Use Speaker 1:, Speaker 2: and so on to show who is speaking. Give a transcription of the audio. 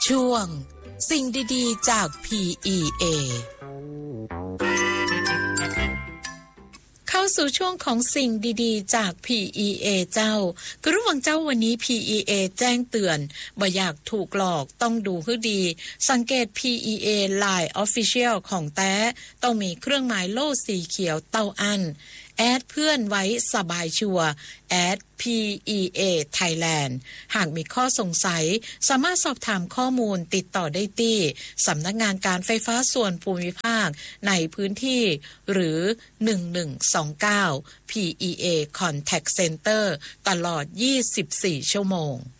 Speaker 1: ช่วงสิ่งดีๆจาก PEA เข้าสู่ช่วงของสิ่งดีๆจาก PEA เจ้ากระหว่างเจ้าวันนี้ PEA แจ้งเตือนบ่อยากถูกหลอกต้องดูให้ดีสังเกต PEA Line Official ของแท้ต้องมีเครื่องหมายโล่สีเขียวเต้าอั้นแอดเพื่อนไว้สบายชัวร์แอด PEA Thailand หากมีข้อสงสัยสามารถสอบถามข้อมูลติดต่อได้ที่สำนักงานการไฟฟ้าส่วนภูมิภาคในพื้นที่หรือ1129 PEA Contact Center ตลอด24ชั่วโมง